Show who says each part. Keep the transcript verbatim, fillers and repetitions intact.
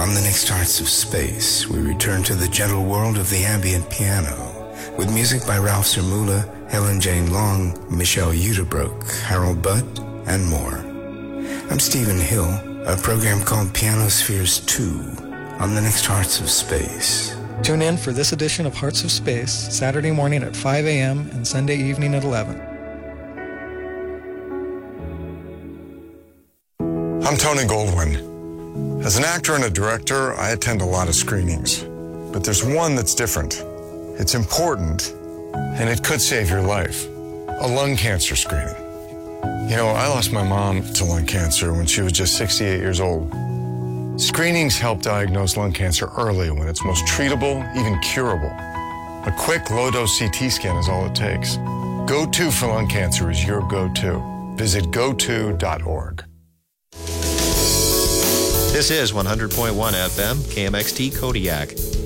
Speaker 1: On the next Hearts of Space, we return to the gentle world of the ambient piano with music by Ralph Cermula, Helen Jane Long, Michelle Udebrook, Harold Budd, and more. I'm Stephen Hill, a program called Pianospheres two on the next Hearts of Space.
Speaker 2: Tune in for this edition of Hearts of Space, Saturday morning at five a.m. and Sunday evening at eleven.
Speaker 3: I'm Tony Goldwyn. As an actor and a director, I attend a lot of screenings. But there's one that's different. It's important, and it could save your life. A lung cancer screening. You know, I lost my mom to lung cancer when she was just sixty-eight years old. Screenings help diagnose lung cancer early when it's most treatable, even curable. A quick low-dose C T scan is all it takes. Go To for lung cancer is your go-to. Visit go to dot org.
Speaker 4: This is one hundred point one F M, K M X T Kodiak.